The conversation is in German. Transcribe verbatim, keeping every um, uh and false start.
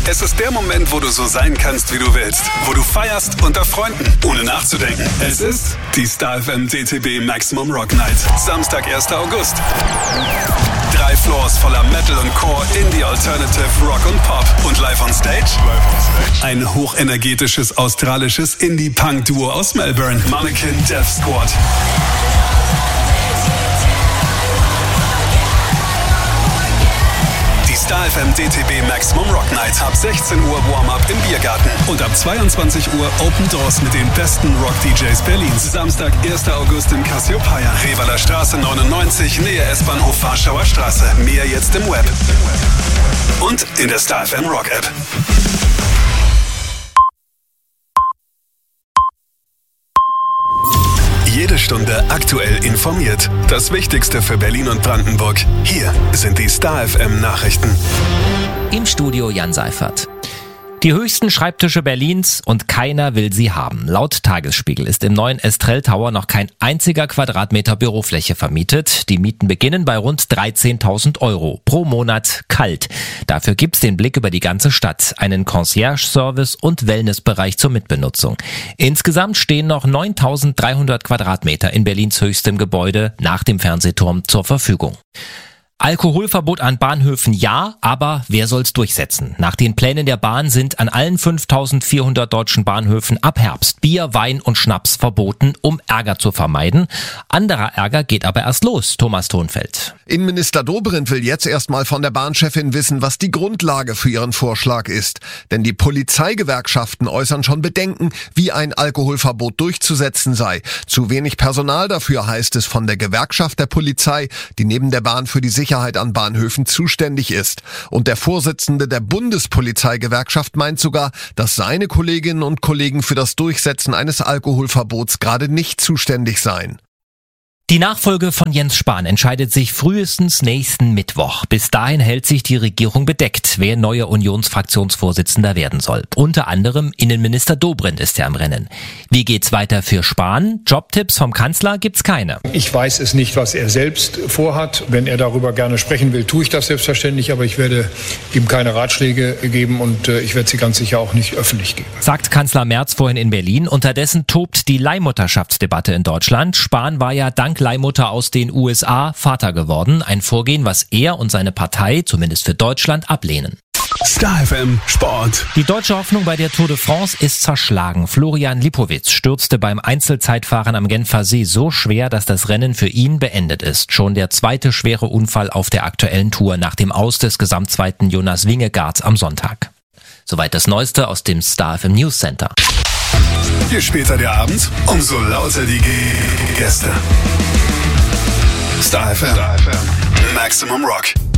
Es ist der Moment, wo du so sein kannst, wie du willst. Wo du feierst unter Freunden, ohne nachzudenken. Es ist die Star F M D T B Maximum Rock Night. Samstag, erster August. Drei Floors voller Metal und Core, Indie, Alternative, Rock und Pop. Und live on stage? Ein hochenergetisches australisches Indie-Punk-Duo aus Melbourne. Mannequin Death Squad. Star F M D T B Maximum Rock Night. Ab sechzehn Uhr Warm-Up im Biergarten. Und ab zweiundzwanzig Uhr Open Doors mit den besten Rock-D Js Berlins. Samstag, erster August im Cassiopeia. Revaler Straße neunundneunzig, Nähe S-Bahnhof Warschauer Straße. Mehr jetzt im Web. Und in der Star F M Rock App. Jede Stunde aktuell informiert. Das Wichtigste für Berlin und Brandenburg. Hier sind die Star F M Nachrichten. Im Studio Jan Seifert. Die höchsten Schreibtische Berlins und keiner will sie haben. Laut Tagesspiegel ist im neuen Estrell Tower noch kein einziger Quadratmeter Bürofläche vermietet. Die Mieten beginnen bei rund dreizehntausend Euro pro Monat kalt. Dafür gibt's den Blick über die ganze Stadt, einen Concierge-Service und Wellnessbereich zur Mitbenutzung. Insgesamt stehen noch neuntausenddreihundert Quadratmeter in Berlins höchstem Gebäude nach dem Fernsehturm zur Verfügung. Alkoholverbot an Bahnhöfen ja, aber wer soll's durchsetzen? Nach den Plänen der Bahn sind an allen fünftausendvierhundert deutschen Bahnhöfen ab Herbst Bier, Wein und Schnaps verboten, um Ärger zu vermeiden. Anderer Ärger geht aber erst los, Thomas Thonfeld. Innenminister Dobrindt will jetzt erstmal von der Bahnchefin wissen, was die Grundlage für ihren Vorschlag ist. Denn die Polizeigewerkschaften äußern schon Bedenken, wie ein Alkoholverbot durchzusetzen sei. Zu wenig Personal dafür, heißt es von der Gewerkschaft der Polizei, die neben der Bahn für die Sicherheit an Bahnhöfen zuständig ist. Und der Vorsitzende der Bundespolizeigewerkschaft meint sogar, dass seine Kolleginnen und Kollegen für das Durchsetzen eines Alkoholverbots gerade nicht zuständig seien. Die Nachfolge von Jens Spahn entscheidet sich frühestens nächsten Mittwoch. Bis dahin hält sich die Regierung bedeckt, wer neuer Unionsfraktionsvorsitzender werden soll. Unter anderem Innenminister Dobrindt ist ja im Rennen. Wie geht's weiter für Spahn? Jobtipps vom Kanzler gibt's keine. Ich weiß es nicht, was er selbst vorhat. Wenn er darüber gerne sprechen will, tue ich das selbstverständlich, aber ich werde ihm keine Ratschläge geben und ich werde sie ganz sicher auch nicht öffentlich geben. Sagt Kanzler Merz vorhin in Berlin. Unterdessen tobt die Leihmutterschaftsdebatte in Deutschland. Spahn war ja dank Leihmutter aus den U S A Vater geworden. Ein Vorgehen, was er und seine Partei, zumindest für Deutschland, ablehnen. Star F M Sport. Die deutsche Hoffnung bei der Tour de France ist zerschlagen. Florian Lipowitz stürzte beim Einzelzeitfahren am Genfer See so schwer, dass das Rennen für ihn beendet ist. Schon der zweite schwere Unfall auf der aktuellen Tour nach dem Aus des Gesamtzweiten Jonas Vingegaards am Sonntag. Soweit das Neueste aus dem Star F M News Center. Je später der Abend, umso lauter die Gäste. Star F M. Maximum Rock.